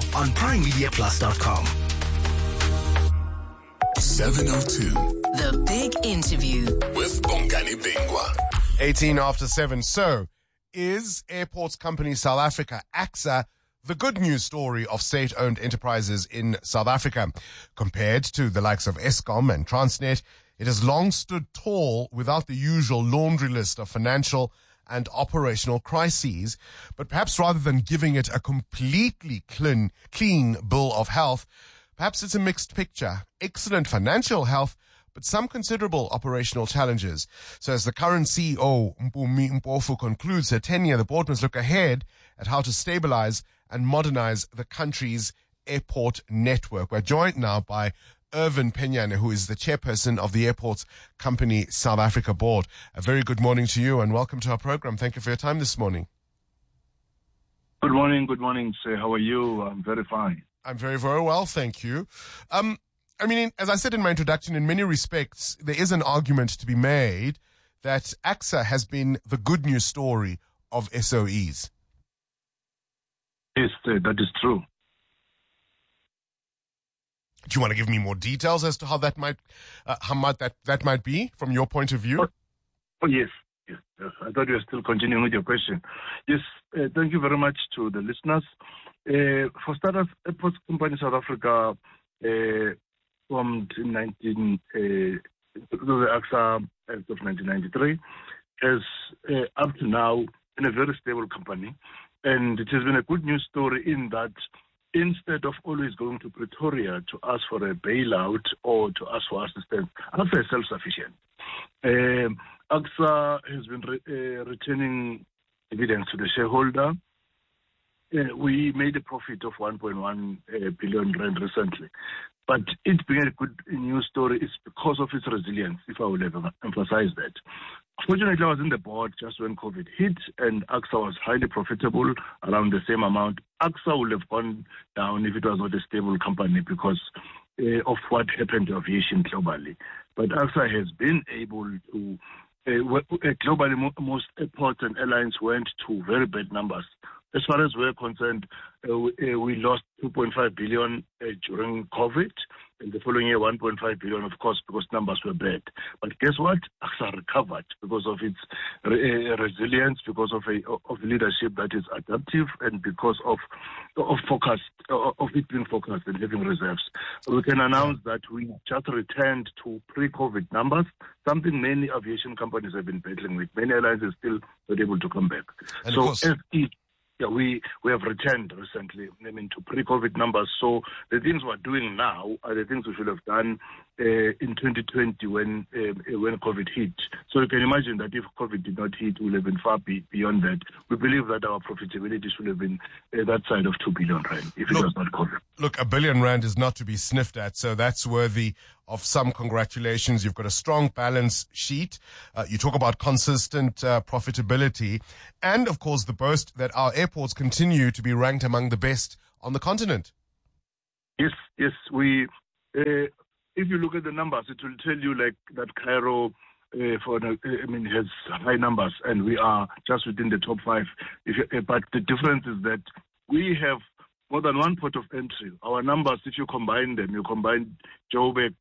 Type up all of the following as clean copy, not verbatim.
on primemediaplus.com. 702. The Big Interview With Bongani Bingwa. 18 after 7. So, is Airports Company South Africa, AXA, the good news story of state-owned enterprises in South Africa? Compared to the likes of Eskom and Transnet, it has long stood tall without the usual laundry list of financial and operational crises. But perhaps rather than giving it a completely clean bill of health, perhaps it's a mixed picture. Excellent financial health, but some considerable operational challenges. So as the current CEO, Mpumi Mpofu, concludes her tenure, the board must look ahead at how to stabilize and modernize the country's airport network. We're joined now by Irvin Penyane, who is the chairperson of the Airports Company South Africa board. A very good morning to you and welcome to our program. Thank you for your time this morning. Good morning, sir. How are you? I'm very fine. I'm very, very well, thank you. As I said in my introduction, in many respects, there is an argument to be made that AXA has been the good news story of SOEs. Yes, that is true. Do you want to give me more details as to how that might be from your point of view? Oh yes. I thought you were still continuing with your question. Yes, thank you very much to the listeners. For starters, Airports Company South Africa formed in the AXA Act of 1993, has up to now been a very stable company, and it has been a good news story in that instead of always going to Pretoria to ask for a bailout or to ask for assistance, AXA is self-sufficient. AXA has been returning dividends to the shareholder. We made a profit of 1.1 billion rand recently. But it being a good news story is because of its resilience, if I will ever emphasize that. Fortunately, I was in the board just when COVID hit, and AXA was highly profitable, around the same amount. AXA would have gone down if it was not a stable company because of what happened to aviation globally. But AXA has been able to, globally, most airports and airlines went to very bad numbers. As far as we're concerned, we lost 2.5 billion during COVID, and the following year 1.5 billion, of course, because numbers were bad. But guess what? AXA recovered because of its resilience, because of leadership that is adaptive, and because of focus, of it being focused and having reserves. We can announce that we just returned to pre-COVID numbers, something many aviation companies have been battling with. Many airlines are still not able to come back. And so we have returned recently, to pre-COVID numbers. So the things we're doing now are the things we should have done in 2020 when COVID hit. So you can imagine that if COVID did not hit, we would have been far beyond that. We believe that our profitability should have been that side of 2 billion rand if it was not COVID. Look, 1 billion rand is not to be sniffed at, so that's worthy of some congratulations. You've got a strong balance sheet. You talk about consistent profitability, and of course the boast that our airports continue to be ranked among the best on the continent. Yes. We, if you look at the numbers, it will tell you like that Cairo has high numbers, and we are just within the top 5. But the difference is that we have more than one port of entry. Our numbers, if you combine them, you combine Joburg,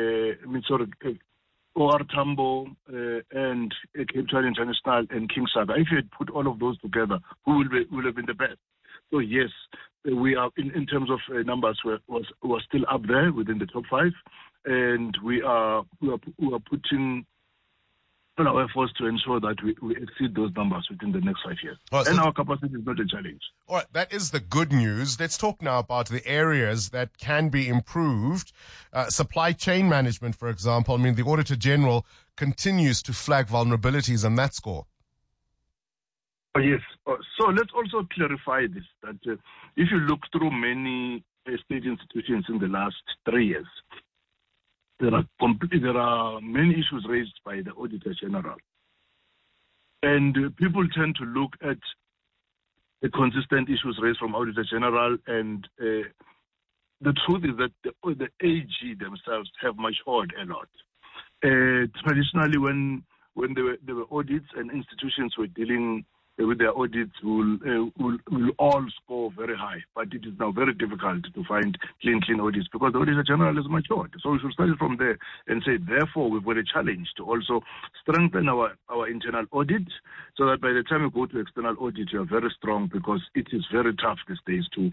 OR Tambo, and Cape Town International and King Saga. If you had put all of those together, who will have been the best? So yes, we are in terms of numbers. We're still up there within the top 5, and we are putting our efforts to ensure that we exceed those numbers within the next 5 years. And our capacity is not a challenge. All right, that is the good news. Let's talk now about the areas that can be improved. Supply chain management, for example. The Auditor General continues to flag vulnerabilities on that score. Oh, yes. So let's also clarify this, that if you look through many state institutions in the last 3 years, there are many issues raised by the Auditor General. And people tend to look at the consistent issues raised from Auditor General, and the truth is that the AG themselves have matured a lot. Traditionally, when there were audits and institutions were dealing with their audits will all score very high. But it is now very difficult to find clean audits because the Auditor General is matured. So we should start from there and say, therefore, we've got a challenge to also strengthen our internal audit so that by the time we go to external audit, we are very strong because it is very tough these days to...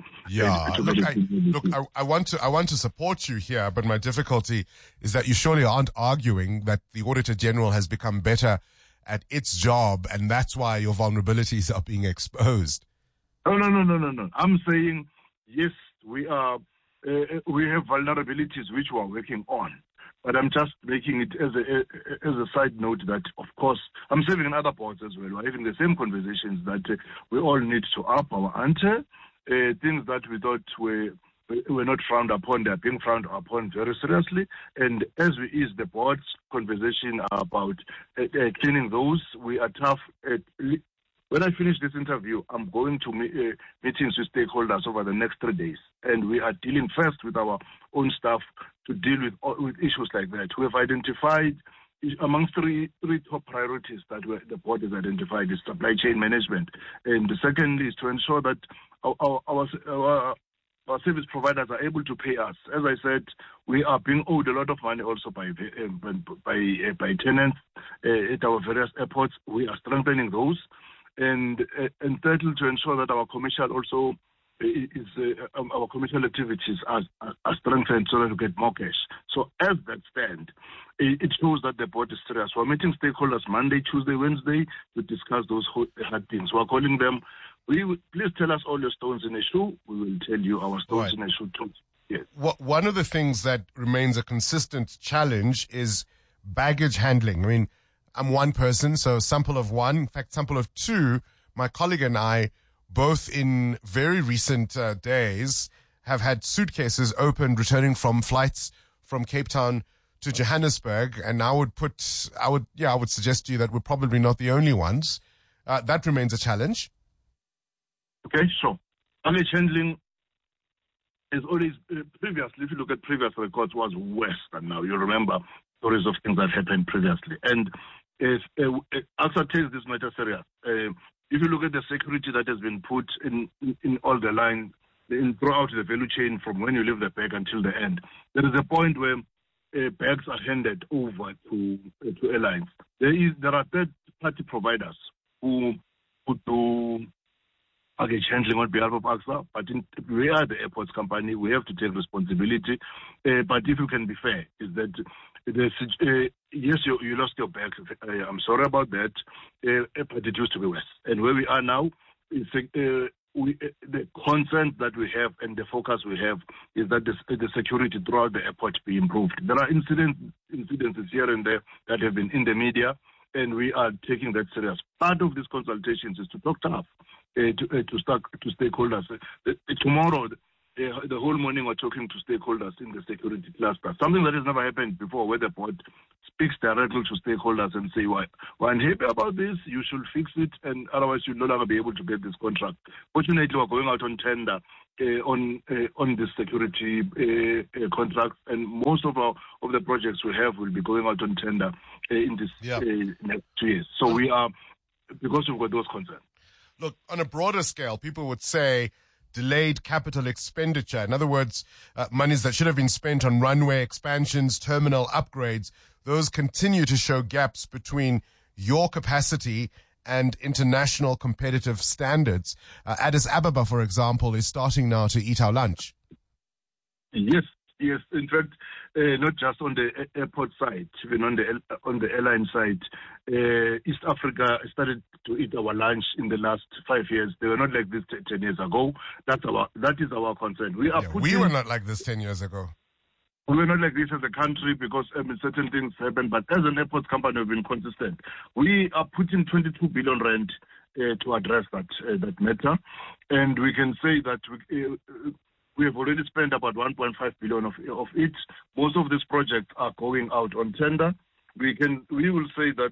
I want to support you here, but my difficulty is that you surely aren't arguing that the Auditor General has become better at its job and that's why your vulnerabilities are being exposed. No. I'm saying, yes, we have vulnerabilities which we are working on. But I'm just making it as a side note that, of course, I'm serving in other boards as well. We're having the same conversations that we all need to up our ante. Things that we thought were not frowned upon, they're being frowned upon very seriously. And as we ease the board's conversation about cleaning those, we are tough. When I finish this interview, I'm going to meetings with stakeholders over the next 3 days. And we are dealing first with our own staff to deal with issues like that. We have identified, amongst three top priorities that the board has identified, is supply chain management. And the second is to ensure that our service providers are able to pay us. As I said, we are being owed a lot of money also by tenants at our various airports. We are strengthening those. And thirdly, to ensure that our commercial our commercial activities are strengthened so that we get more cash. So as that stands, it shows that the board is serious. We're meeting stakeholders Monday, Tuesday, Wednesday to discuss those hard things. We're calling them. Please tell us all your stones in a shoe. We will tell you our stones in a shoe too. Yes. One of the things that remains a consistent challenge is baggage handling. I mean, I'm one person, so sample of one, in fact, sample of two. My colleague and I, both in very recent days, have had suitcases opened returning from flights from Cape Town to Johannesburg, and I would suggest to you that we're probably not the only ones. That remains a challenge. Okay, sure. Baggage handling is always previously, if you look at previous records, was worse than now. You remember stories of things that happened previously, and AXA takes this matter serious. If you look at the security that has been put in all the lines, throughout the value chain from when you leave the bag until the end, there is a point where bags are handed over to airlines. There are third-party providers who do baggage handling on behalf of AXA, but we are the airports company. We have to take responsibility. But if you can be fair, is that yes, you lost your bag. I'm sorry about that, but it used to be worse. And where we are now, the concern that we have and the focus we have is that the security throughout the airport be improved. There are incidences here and there that have been in the media, and we are taking that serious. Part of these consultations is to talk tough to stakeholders. Tomorrow, the whole morning we're talking to stakeholders in the security cluster, something that has never happened before, where the board speaks directly to stakeholders and say, we're unhappy about this, you should fix it, and otherwise you'll no longer be able to get this contract. Fortunately, we're going out on tender on the security contracts, and most of the projects we have will be going out on tender in this next 2 years. So we are, because we've got those concerns. Look, on a broader scale, people would say delayed capital expenditure. In other words, monies that should have been spent on runway expansions, terminal upgrades, those continue to show gaps between your capacity and international competitive standards. Addis Ababa, for example, is starting now to eat our lunch. Yes. In fact, not just on the airport side, even on the airline side, East Africa started to eat our lunch in the last 5 years. They were not like this 10 years ago. That is our concern. We were not like this 10 years ago. We were not like this as a country because certain things happen. But as an airport company, we've been consistent. We are putting 22 billion rand to address that matter, and we can say that we have already spent about 1.5 billion of it. Most of these projects are going out on tender. We will say that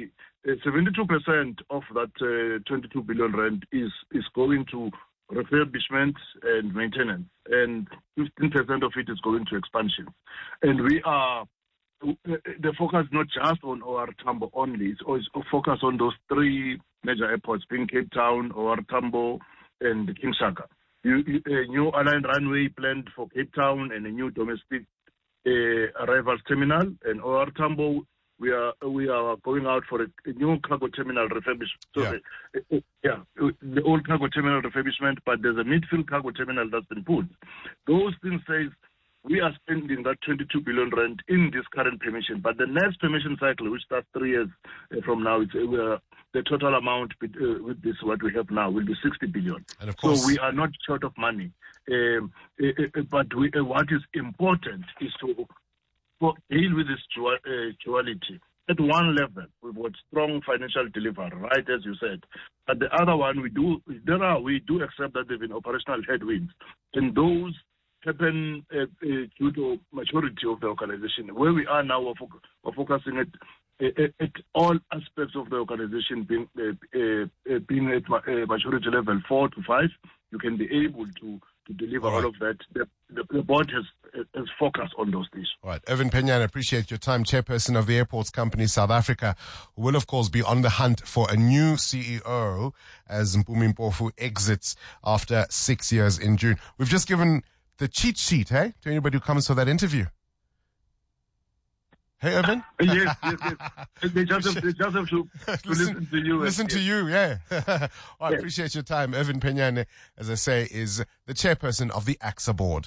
72% of that 22 billion rand is going to refurbishment and maintenance, and 15% of it is going to expansion. And we are the focus not just on OR Tambo only; it's also focus on those three major airports, being Cape Town, OR Tambo, and King Shaka. A new airline runway planned for Cape Town and a new domestic arrivals terminal. And OR Tambo, we are going out for a new cargo terminal refurbishment. So the old cargo terminal refurbishment, but there's a midfield cargo terminal that's been put. Those things say we are spending that 22 billion rand in this current permission, but the next permission cycle, which starts 3 years from now, the total amount with this what we have now will be 60 billion. And of course, so we are not short of money. But what is important is to deal with this duality. At one level, we've got strong financial delivery, right, as you said. But the other one, we do accept that there have been operational headwinds, and those happen due to maturity of the organization. Where we are now, we're focusing at all aspects of the organization being at maturity level 4 to 5. You can be able to deliver all of that. The board has focused on those things. All right. Irvin Peñane, I appreciate your time. Chairperson of the Airports Company South Africa, who will, of course, be on the hunt for a new CEO as Mpumi Mpofu exits after 6 years in June. We've just given the cheat sheet, to anybody who comes for that interview. Hey, Irvin? Yes. They just have to listen to you. Listen to you, yeah. I appreciate your time. Irvin Peñane, as I say, is the chairperson of the AXA board.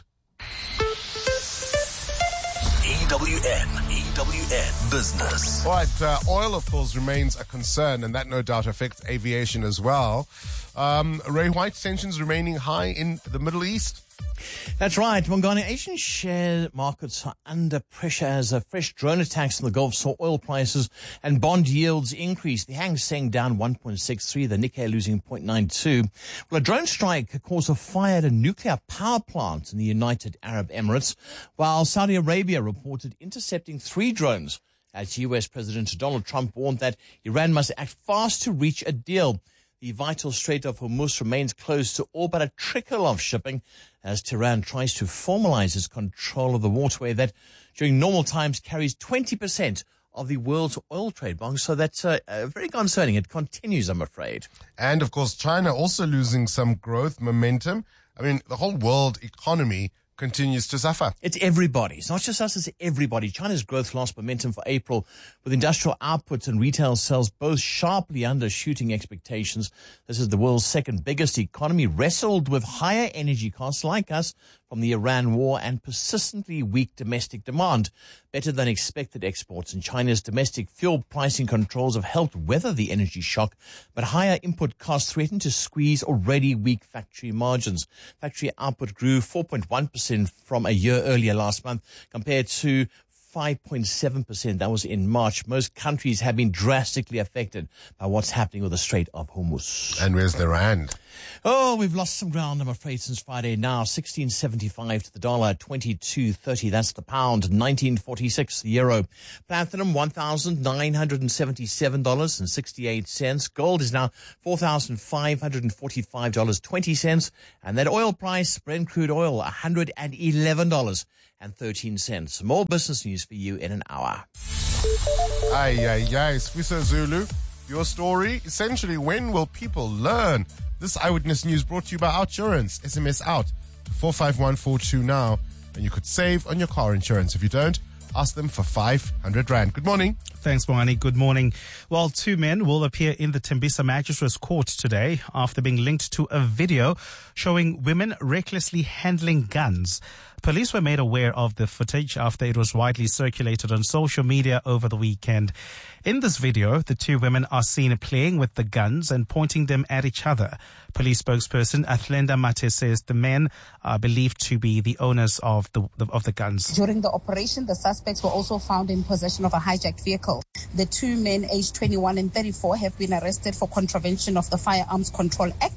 EWN Business. All right, oil, of course, remains a concern, and that no doubt affects aviation as well. Ray White, tensions remaining high in the Middle East. That's right. Mongane, Asian share markets are under pressure as fresh drone attacks in the Gulf saw oil prices and bond yields increase. The Hang Seng down 1.63, the Nikkei losing 0.92. Well, a drone strike caused a fire at a nuclear power plant in the United Arab Emirates, while Saudi Arabia reported intercepting 3 drones as U.S. President Donald Trump warned that Iran must act fast to reach a deal. The vital Strait of Hormuz remains closed to all but a trickle of shipping as Tehran tries to formalize its control of the waterway that, during normal times, carries 20% of the world's oil trade. So that's very concerning. It continues, I'm afraid. And, of course, China also losing some growth momentum. I mean, the whole world economy continues to suffer. It's everybody. It's not just us, it's everybody. China's growth lost momentum for April, with industrial output and retail sales both sharply undershooting expectations. This is the world's second biggest economy, wrestled with higher energy costs like us from the Iran war and persistently weak domestic demand. Better than expected exports and China's domestic fuel pricing controls have helped weather the energy shock, but higher input costs threaten to squeeze already weak factory margins. Factory output grew 4.1% from a year earlier last month compared to 5.7%. That was in March. Most countries have been drastically affected by what's happening with the Strait of Hormuz. And where's the rand? Oh, we've lost some ground, I'm afraid, since Friday. Now, 16.75 to the dollar, 22.30. That's the pound, 19.46 the euro. Platinum, $1,977.68. Gold is now $4,545.20. And that oil price, Brent crude oil, $111.13. More business news for you in an hour. Sfiso Zulu, your story. Essentially, when will people learn? This Eyewitness News brought to you by Outsurance. SMS out to 45142 now, and you could save on your car insurance. If you don't, ask them for 500 rand. Good morning. Thanks, Moani. Good morning. Well, 2 men will appear in the Tembisa Magistrates Court today after being linked to a video showing women recklessly handling guns. Police were made aware of the footage after it was widely circulated on social media over the weekend. In this video, the 2 women are seen playing with the guns and pointing them at each other. Police spokesperson Athlenda Mate says the men are believed to be the owners of the guns. During the operation, the suspects were also found in possession of a hijacked vehicle. The 2 men, aged 21 and 34, have been arrested for contravention of the Firearms Control Act.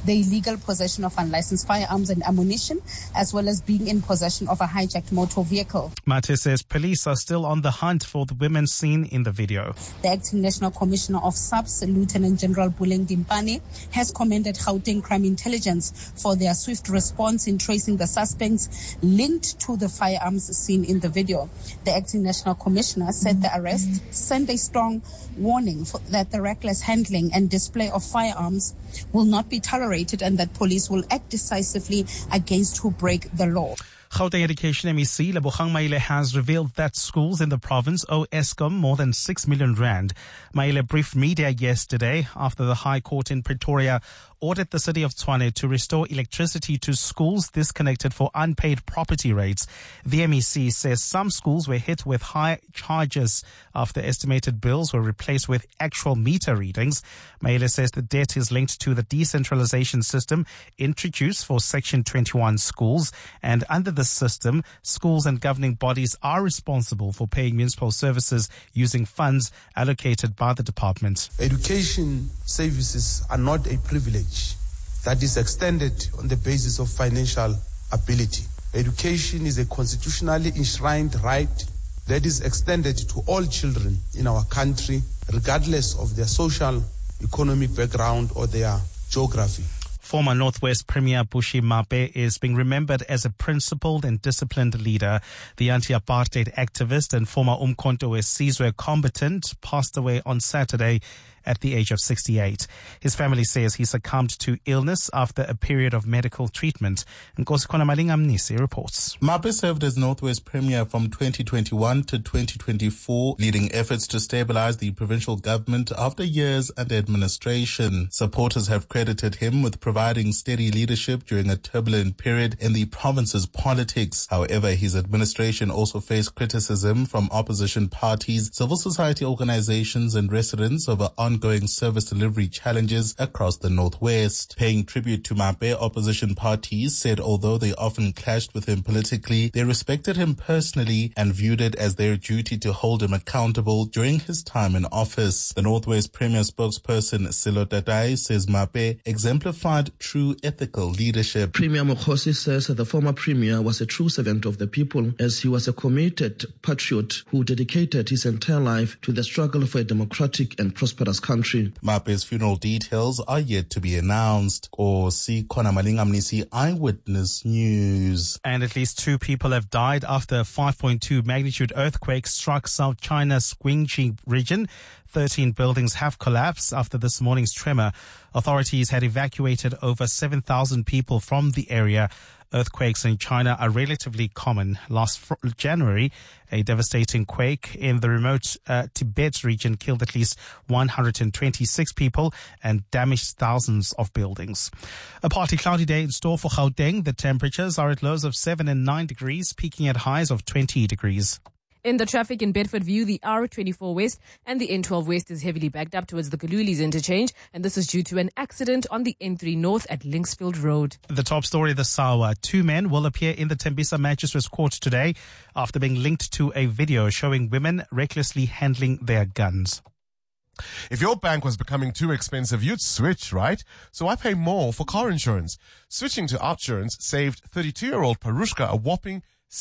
the illegal possession of unlicensed firearms and ammunition, as well as being in possession of a hijacked motor vehicle. Mate says police are still on the hunt for the women seen in the video. The Acting National Commissioner of SAPS, Lieutenant General Buleng Dimpane, has commended Gauteng Crime Intelligence for their swift response in tracing the suspects linked to the firearms seen in the video. The Acting National Commissioner said the arrest sent a strong warning that the reckless handling and display of firearms will not be tolerated and that police will act decisively against who break the law. Gauteng Education MEC Lebogang Maile has revealed that schools in the province owe Eskom more than 6 million rand. Maile briefed media yesterday after the High Court in Pretoria ordered the city of Tshwane to restore electricity to schools disconnected for unpaid property rates. The MEC says some schools were hit with high charges after estimated bills were replaced with actual meter readings. Maile says the debt is linked to the decentralization system introduced for Section 21 schools, and under the system, schools and governing bodies are responsible for paying municipal services using funds allocated by the department. Education services are not a privilege that is extended on the basis of financial ability. Education is a constitutionally enshrined right that is extended to all children in our country, regardless of their social, economic background or their geography. Former Northwest Premier Bushy Mape is being remembered as a principled and disciplined leader. The anti-apartheid activist and former Umkhonto weSizwe combatant passed away on Saturday at the age of 68. His family says he succumbed to illness after a period of medical treatment. Nkosikhona Malinga-Mnisi reports. Mape served as Northwest Premier from 2021 to 2024, leading efforts to stabilize the provincial government after years under administration. Supporters have credited him with providing steady leadership during a turbulent period in the province's politics. However, his administration also faced criticism from opposition parties, civil society organizations, and residents over ongoing service delivery challenges across the Northwest. Paying tribute to Mape, opposition parties said although they often clashed with him politically, they respected him personally and viewed it as their duty to hold him accountable during his time in office. The Northwest Premier spokesperson Silo Tatai says Mape exemplified true ethical leadership. Premier Mokhosi says the former premier was a true servant of the people, as he was a committed patriot who dedicated his entire life to the struggle for a democratic and prosperous country. Mape's funeral details are yet to be announced. Nkosikhona Malinga-Mnisi, Eyewitness News. And at least 2 people have died after a 5.2 magnitude earthquake struck South China's Guangxi region. 13 buildings have collapsed after this morning's tremor. Authorities had evacuated over 7,000 people from the area. Earthquakes in China are relatively common. Last January, a devastating quake in the remote Tibet region killed at least 126 people and damaged thousands of buildings. A partly cloudy day in store for Gauteng. The temperatures are at lows of 7 and 9 degrees, peaking at highs of 20 degrees. In the traffic in Bedfordview, the R24 West and the N12 West is heavily backed up towards the Kalulis interchange, and this is due to an accident on the N3 North at Linksfield Road. The top story this hour. 2 men will appear in the Tembisa Magistrates Court today after being linked to a video showing women recklessly handling their guns. If your bank was becoming too expensive, you'd switch, right? So why pay more for car insurance? Switching to OUTsurance saved 32-year-old Parushka a whopping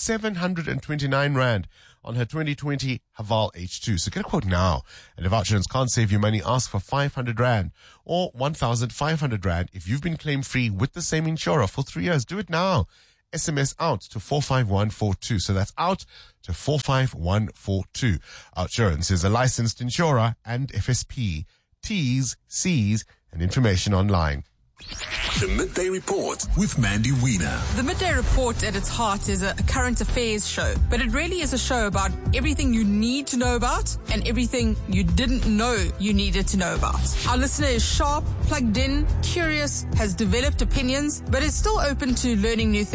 729 Rand on her 2020 Haval H2. So get a quote now. And if OUTsurance can't save you money, ask for 500 Rand or 1,500 Rand if you've been claim-free with the same insurer for 3 years. Do it now. SMS out to 45142. So that's out to 45142. OUTsurance is a licensed insurer and FSP. T's, C's, and information online. The Midday Report with Mandy Wiener. The Midday Report at its heart is a current affairs show, but it really is a show about everything you need to know about and everything you didn't know you needed to know about. Our listener is sharp, plugged in, curious, has developed opinions, but is still open to learning new things.